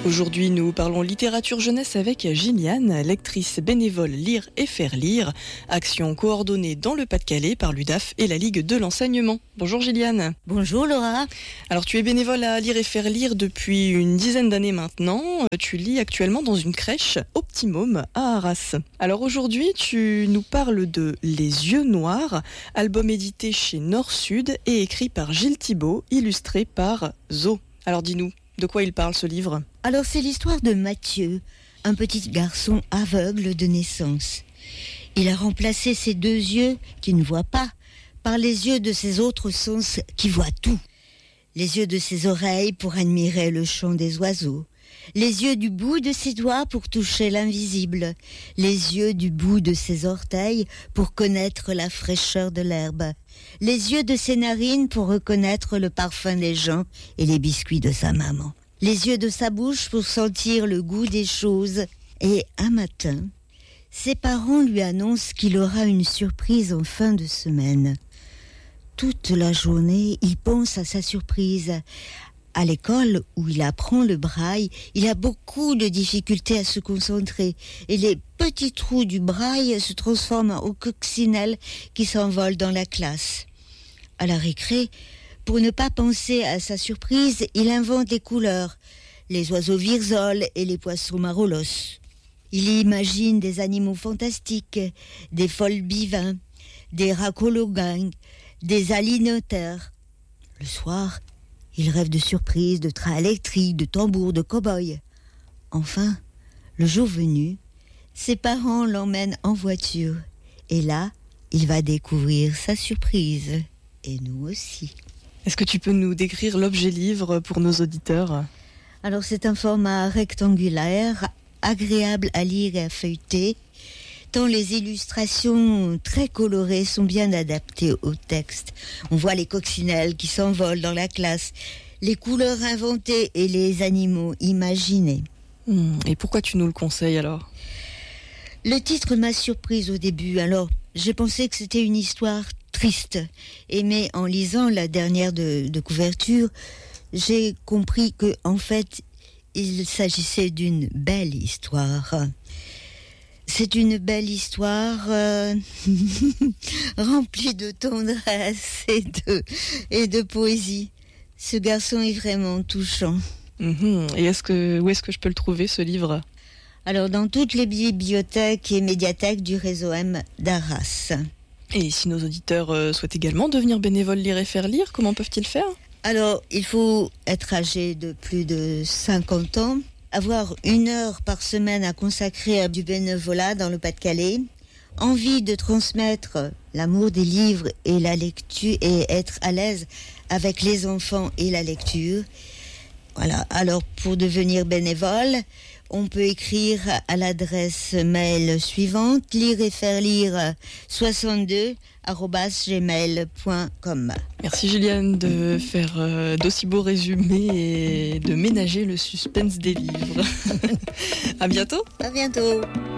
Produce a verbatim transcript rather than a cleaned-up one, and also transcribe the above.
Aujourd'hui, nous parlons littérature jeunesse avec Gilliane, lectrice bénévole Lire et Faire Lire, action coordonnée dans le Pas-de-Calais par l'U D A F et la Ligue de l'enseignement. Bonjour Gilliane. Bonjour Laura. Alors tu es bénévole à Lire et Faire Lire depuis une dizaine d'années maintenant. Tu lis actuellement dans une crèche Optimum à Arras. Alors aujourd'hui, tu nous parles de Les Yeux Noirs, album édité chez Nord-Sud et écrit par Gilles Thibault, illustré par Zo. Alors dis-nous, de quoi il parle ce livre ? Alors c'est l'histoire de Mathieu, un petit garçon aveugle de naissance. Il a remplacé ses deux yeux, qui ne voient pas, par les yeux de ses autres sens qui voient tout. Les yeux de ses oreilles pour admirer le chant des oiseaux. Les yeux du bout de ses doigts pour toucher l'invisible. Les yeux du bout de ses orteils pour connaître la fraîcheur de l'herbe. Les yeux de ses narines pour reconnaître le parfum des gens et les biscuits de sa maman. Les yeux de sa bouche pour sentir le goût des choses. Et un matin, ses parents lui annoncent qu'il aura une surprise en fin de semaine. Toute la journée, il pense à sa surprise. À l'école où il apprend le braille, il a beaucoup de difficultés à se concentrer. Et les petits trous du braille se transforment en coccinelles qui s'envolent dans la classe. À la récré, pour ne pas penser à sa surprise, il invente des couleurs, les oiseaux virzoles et les poissons marolos. Il imagine des animaux fantastiques, des folles bivins, des racologangs, des alinotères. Le soir, il rêve de surprises, de trains électriques, de tambours, de cow-boys. Enfin, le jour venu, ses parents l'emmènent en voiture. Et là, il va découvrir sa surprise. Et nous aussi. Est-ce que tu peux nous décrire l'objet livre pour nos auditeurs ? Alors c'est un format rectangulaire, agréable à lire et à feuilleter, tant les illustrations très colorées sont bien adaptées au texte. On voit les coccinelles qui s'envolent dans la classe, les couleurs inventées et les animaux imaginés. Et pourquoi tu nous le conseilles alors ? Le titre m'a surprise au début, alors j'ai pensé que c'était une histoire triste. Et mais en lisant la dernière de, de couverture, j'ai compris que en fait, il s'agissait d'une belle histoire. C'est une belle histoire euh, remplie de tendresse et de, et de poésie. Ce garçon est vraiment touchant. Mmh. Et est-ce que, où est-ce que je peux le trouver, ce livre ? Alors, dans toutes les bibliothèques et médiathèques du réseau M d'Arras. Et si nos auditeurs euh, souhaitent également devenir bénévoles Lire et Faire Lire, comment peuvent-ils faire ? Alors, il faut être âgé de plus de cinquante ans, avoir une heure par semaine à consacrer à du bénévolat dans le Pas-de-Calais, envie de transmettre l'amour des livres et la lecture et être à l'aise avec les enfants et la lecture. Voilà. Alors, pour devenir bénévole, on peut écrire à l'adresse mail suivante, lire et faire lire soixante-deux arobase gmail point com. Merci Gilliane de faire euh, d'aussi beaux résumés et de ménager le suspense des livres. À bientôt. À bientôt.